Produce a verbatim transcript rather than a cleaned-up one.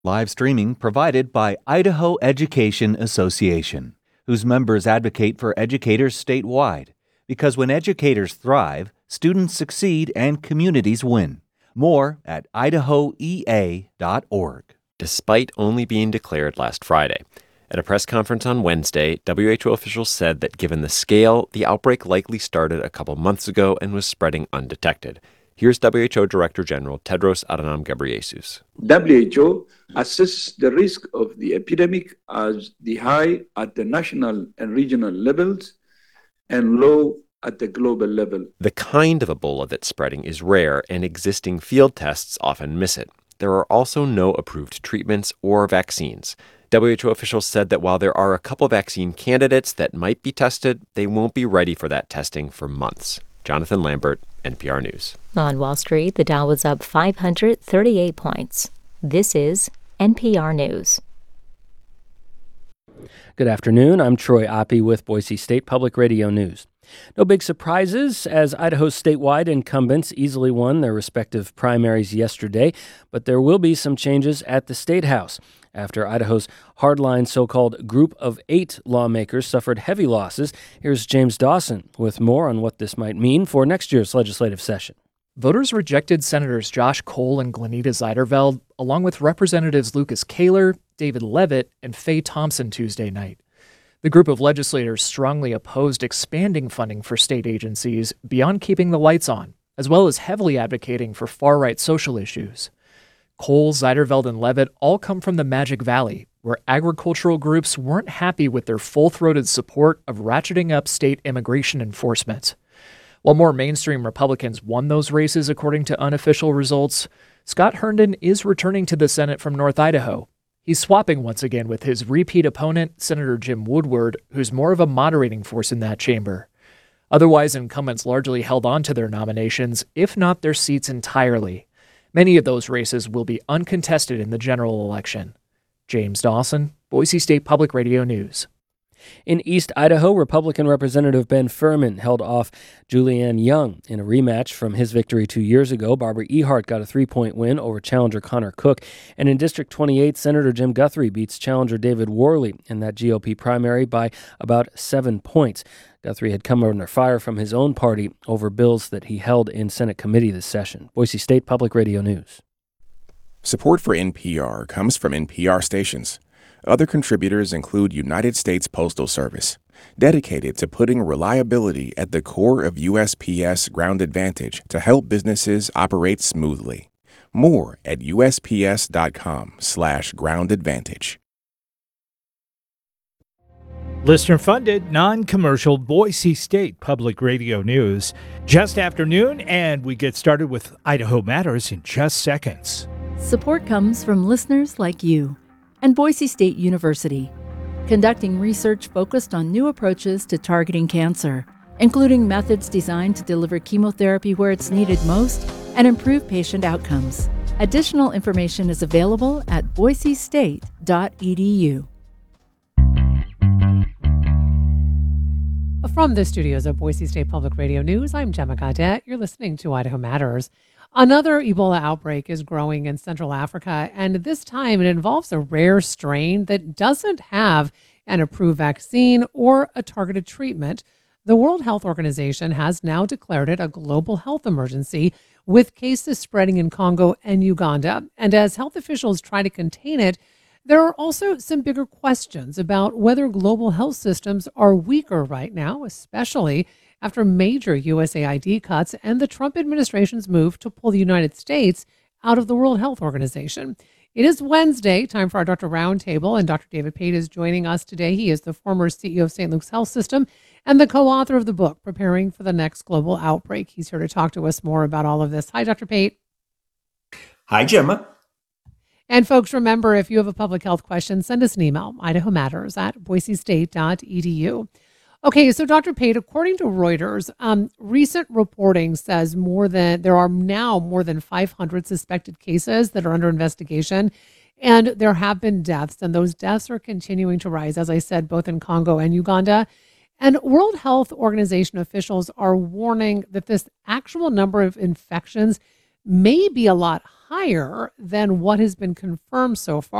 Live streaming provided by Idaho Education Association, whose members advocate for educators statewide. Because when educators thrive, students succeed and communities win. More at idaho e a dot org. Despite only being declared last Friday. At a press conference on Wednesday, W H O officials said that given the scale, the outbreak likely started a couple months ago and was spreading undetected. Here's W H O Director General Tedros Adhanom Ghebreyesus. W H O assesses the risk of the epidemic as the high at the national and regional levels and low at the global level. The kind of Ebola that's spreading is rare, and existing field tests often miss it. There are also no approved treatments or vaccines. W H O officials said that while there are a couple vaccine candidates that might be tested, they won't be ready for that testing for months. Jonathan Lambert, N P R News. On Wall Street, the Dow was up five hundred thirty-eight points. This is N P R News. Good afternoon. I'm Troy Oppie with Boise State Public Radio News. No big surprises as Idaho's statewide incumbents easily won their respective primaries yesterday, but there will be some changes at the State House after Idaho's hardline so-called Group of Eight lawmakers suffered heavy losses. Here's James Dawson with more on what this might mean for next year's legislative session. Voters rejected Senators Josh Cole and Glenita Zeiderveld, along with Representatives Lucas Kaler, David Levitt, and Faye Thompson Tuesday night. The group of legislators strongly opposed expanding funding for state agencies beyond keeping the lights on, as well as heavily advocating for far-right social issues. Cole, Zeiderveld, and Levitt all come from the Magic Valley, where agricultural groups weren't happy with their full-throated support of ratcheting up state immigration enforcement. While more mainstream Republicans won those races according to unofficial results, Scott Herndon is returning to the Senate from North Idaho. He's swapping once again with his repeat opponent, Senator Jim Woodward, who's more of a moderating force in that chamber. Otherwise, incumbents largely held on to their nominations, if not their seats entirely. Many of those races will be uncontested in the general election. James Dawson, Boise State Public Radio News. In East Idaho, Republican Representative Ben Furman held off Julianne Young in a rematch from his victory two years ago. Barbara Ehart got a three-point win over challenger Connor Cook. And in District twenty-eight, Senator Jim Guthrie beats challenger David Worley in that G O P primary by about seven points. Guthrie had come under fire from his own party over bills that he held in Senate committee this session. Boise State Public Radio News. Support for N P R comes from N P R stations. Other contributors include United States Postal Service, dedicated to putting reliability at the core of U S P S Ground Advantage to help businesses operate smoothly. More at U S P S dot com slash ground advantage. Listener-funded, non-commercial Boise State Public Radio News. Just afternoon, and we get started with Idaho Matters in just seconds. Support comes from listeners like you and Boise State University, conducting research focused on new approaches to targeting cancer, including methods designed to deliver chemotherapy where it's needed most and improve patient outcomes. Additional information is available at boise state dot e d u. From the studios of Boise State Public Radio News, I'm Gemma Gaudet. You're listening to Idaho Matters. Another Ebola outbreak is growing in Central Africa, and this time it involves a rare strain that doesn't have an approved vaccine or a targeted treatment. The World Health Organization has now declared it a global health emergency, with cases spreading in Congo and Uganda. And as health officials try to contain it, there are also some bigger questions about whether global health systems are weaker right now, especially after major U S A I D cuts and the Trump administration's move to pull the United States out of the World Health Organization. It is Wednesday, time for our Doctor Roundtable, and Doctor David Pate is joining us today. He is the former C E O of Saint Luke's Health System and the co-author of the book, Preparing for the Next Global Outbreak. He's here to talk to us more about all of this. Hi, Doctor Pate. Hi, Gemma. And folks, remember, if you have a public health question, send us an email, idaho matters at boise state dot e d u. Okay, so Doctor Pate, according to Reuters, um, recent reporting says more than there are now more than five hundred suspected cases that are under investigation, and there have been deaths, and those deaths are continuing to rise, as I said, both in Congo and Uganda. And World Health Organization officials are warning that this actual number of infections may be a lot higher than what has been confirmed so far.